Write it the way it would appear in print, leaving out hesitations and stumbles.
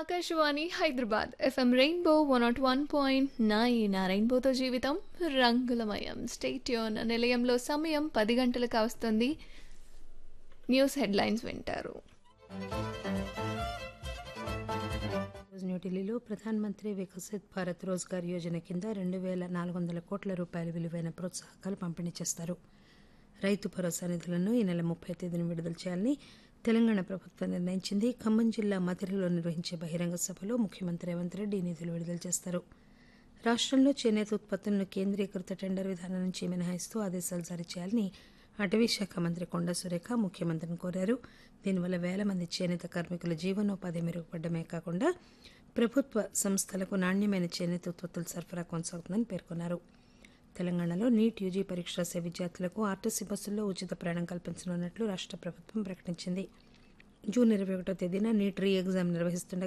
Akashvani Hyderabad FM rainbow 101.9 నా రెయిన్బోతో జీవితం రంగులమయం స్టేట్యూన్ నిలయంలో సమయం 10 గంటలు కావస్తుంది. న్యూస్ హెడ్లైన్స్ వింటారు. న్యూఢిల్లీలో ప్రధానమంత్రి వికసిత్ భారత్ రోజ్గార్ యోజన కింద 2,400 కోట్ల రూపాయల విలువైన ప్రోత్సాహకాలు పంపిణీ చేస్తారు. రైతు భరోసా నిధులను ఈ నెల 30 తేదీన విడుదల చేయాలని తెలంగాణ ప్రభుత్వం నిర్ణయించింది. ఖమ్మం జిల్లా మధిరలో నిర్వహించే బహిరంగ సభలో ముఖ్యమంత్రి రేవంత్ రెడ్డి ఈ నిధులు విడుదల చేస్తారు. రాష్టంలో చేనేత ఉత్పత్తులను కేంద్రీకృత టెండర్ విధానం నుంచి మినహాయిస్తూ ఆదేశాలు జారీ చేయాలని అటవీ శాఖ మంత్రి కొండా సురేఖ ముఖ్యమంత్రిని కోరారు. దీనివల్ల వేల మంది చేనేత కార్మికుల జీవనోపాధి మెరుగుపడమే కాకుండా ప్రభుత్వ సంస్థలకు నాణ్యమైన చేనేత ఉత్పత్తుల సరఫరా కొనసాగుతుందని పేర్కొన్నారు. తెలంగాణలో నీట్ యూజీ పరీక్ష రాసే విద్యార్థులకు ఆర్టీసీ బస్సుల్లో ఉచిత ప్రయాణం కల్పించనున్నట్లు రాష్ట్ర ప్రభుత్వం ప్రకటించింది. జూన్ 21వ తేదీన నీట్ రీ ఎగ్జామ్ నిర్వహిస్తుండగా